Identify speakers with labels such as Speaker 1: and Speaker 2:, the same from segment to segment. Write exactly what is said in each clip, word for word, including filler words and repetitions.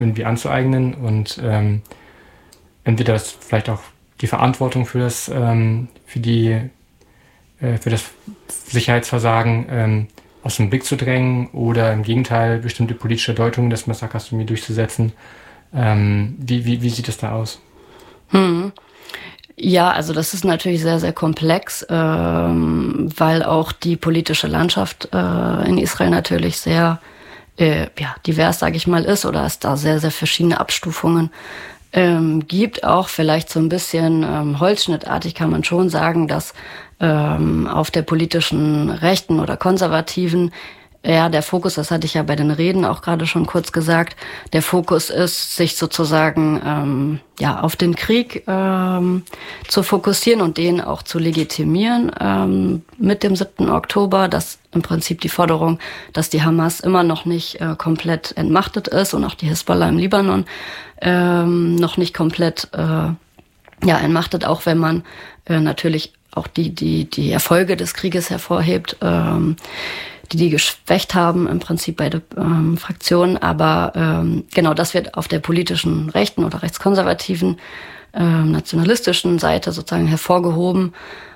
Speaker 1: irgendwie anzueignen und ähm, entweder das vielleicht auch die Verantwortung für das, ähm, für die, äh, für das Sicherheitsversagen ähm, aus dem Blick zu drängen oder im Gegenteil bestimmte politische Deutungen des Massakers irgendwie durchzusetzen. Ähm, wie, wie, wie sieht es da aus?
Speaker 2: Hm. Ja, also das ist natürlich sehr, sehr komplex, ähm, weil auch die politische Landschaft äh, in Israel natürlich sehr äh, ja, divers, sage ich mal, ist oder es da sehr, sehr verschiedene Abstufungen ähm, gibt. Auch vielleicht so ein bisschen ähm, holzschnittartig kann man schon sagen, dass ähm, auf der politischen Rechten oder Konservativen ja, der Fokus, das hatte ich ja bei den Reden auch gerade schon kurz gesagt, der Fokus ist, sich sozusagen ähm, ja auf den Krieg ähm, zu fokussieren und den auch zu legitimieren ähm, mit dem siebten Oktober. Das im Prinzip die Forderung, dass die Hamas immer noch nicht äh, komplett entmachtet ist und auch die Hisbollah im Libanon ähm, noch nicht komplett äh, ja entmachtet, auch wenn man äh, natürlich auch die die die Erfolge des Krieges hervorhebt. Ähm, die die geschwächt haben, im Prinzip beide ähm, Fraktionen. Aber ähm, genau das wird auf der politischen rechten oder rechtskonservativen, ähm, nationalistischen Seite sozusagen hervorgehoben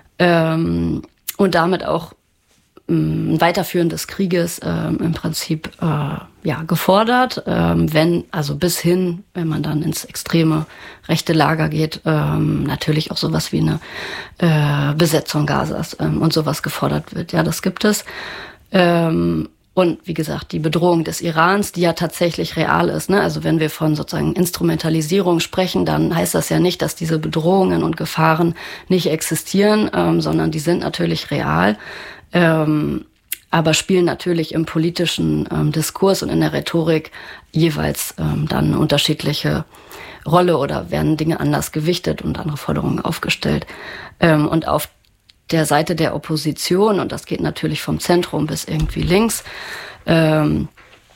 Speaker 2: ähm, und damit auch ähm, ein Weiterführen des Krieges ähm, im Prinzip äh, ja gefordert. Ähm, wenn, also bis hin, wenn man dann ins extreme rechte Lager geht, ähm, natürlich auch sowas wie eine äh, Besetzung Gazas ähm, und sowas gefordert wird. Ja, das gibt es. Ähm, und wie gesagt, die Bedrohung des Irans, die ja tatsächlich real ist. Ne? Also wenn wir von sozusagen Instrumentalisierung sprechen, dann heißt das ja nicht, dass diese Bedrohungen und Gefahren nicht existieren, ähm, sondern die sind natürlich real, ähm, aber spielen natürlich im politischen ähm, Diskurs und in der Rhetorik jeweils ähm, dann eine unterschiedliche Rolle oder werden Dinge anders gewichtet und andere Forderungen aufgestellt. Ähm, und auf der Seite der Opposition, und das geht natürlich vom Zentrum bis irgendwie links, ähm,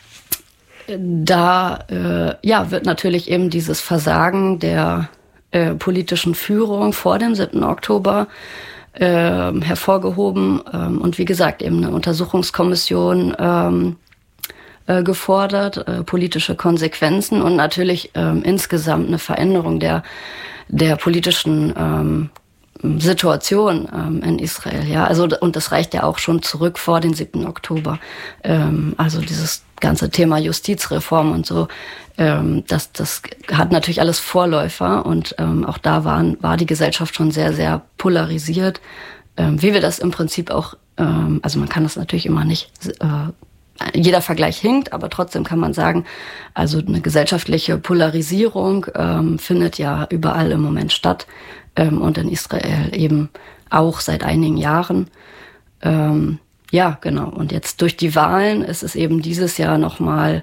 Speaker 2: da äh, ja, wird natürlich eben dieses Versagen der äh, politischen Führung vor dem siebten Oktober äh, hervorgehoben ähm, und wie gesagt eben eine Untersuchungskommission ähm, äh, gefordert, äh, politische Konsequenzen und natürlich ähm, insgesamt eine Veränderung der, der politischen ähm, Situation ähm, in Israel, ja, also und das reicht ja auch schon zurück vor den siebten Oktober. Ähm, also dieses ganze Thema Justizreform und so, ähm, das das hat natürlich alles Vorläufer und ähm, auch da waren war die Gesellschaft schon sehr sehr polarisiert, ähm, wie wir das im Prinzip auch, ähm, also man kann das natürlich immer nicht. Äh, Jeder Vergleich hinkt, aber trotzdem kann man sagen, also eine gesellschaftliche Polarisierung ähm, findet ja überall im Moment statt ähm, und in Israel eben auch seit einigen Jahren. Ähm, ja, genau. Und jetzt durch die Wahlen ist es eben dieses Jahr nochmal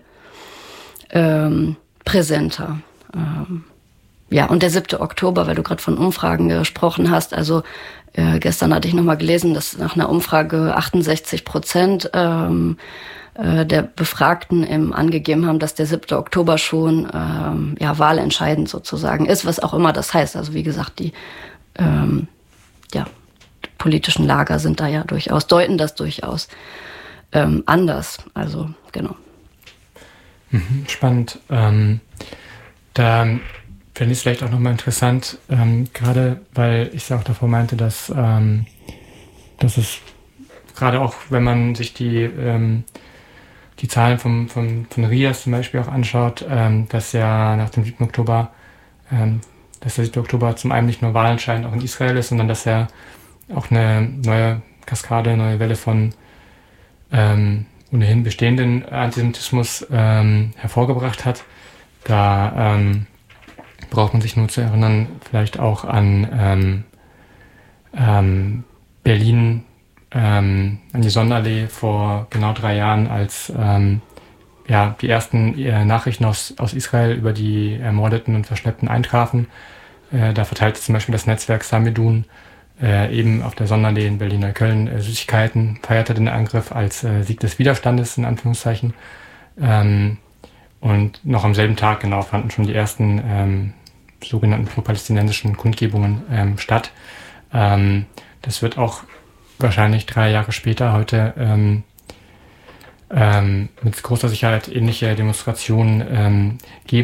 Speaker 2: ähm, präsenter. Ähm, ja, und der siebte Oktober, weil du gerade von Umfragen gesprochen hast, also äh, gestern hatte ich nochmal gelesen, dass nach einer Umfrage achtundsechzig Prozent ähm, der Befragten eben angegeben haben, dass der siebte Oktober schon ähm, ja, wahlentscheidend sozusagen ist, was auch immer das heißt. Also wie gesagt, die ähm, ja, politischen Lager sind da ja durchaus, deuten das durchaus ähm, anders. Also genau.
Speaker 1: Spannend. Ähm, da fände ich es vielleicht auch nochmal interessant, ähm, gerade weil ich ja auch davor meinte, dass, ähm, dass es gerade auch, wenn man sich die ähm, die Zahlen vom, vom, von RIAS zum Beispiel auch anschaut, ähm, dass ja nach dem siebten Oktober, ähm, dass der siebte Oktober zum einen nicht nur wahlentscheidend auch in Israel ist, sondern dass er auch eine neue Kaskade, eine neue Welle von ähm, ohnehin bestehenden Antisemitismus ähm, hervorgebracht hat. Da ähm, braucht man sich nur zu erinnern, vielleicht auch an ähm, ähm, Berlin, Ähm, an die Sonnenallee vor genau drei Jahren, als ähm, ja, die ersten äh, Nachrichten aus, aus Israel über die ermordeten und Verschleppten eintrafen. Äh, da verteilte zum Beispiel das Netzwerk Samedun äh, eben auf der Sonnenallee in Berlin-Neukölln äh, Süßigkeiten, feierte den Angriff als äh, Sieg des Widerstandes, in Anführungszeichen. Ähm, und noch am selben Tag genau fanden schon die ersten ähm, sogenannten pro-palästinensischen Kundgebungen ähm, statt. Ähm, das wird auch wahrscheinlich drei Jahre später heute ähm, ähm, mit großer Sicherheit ähnliche Demonstrationen ähm, geben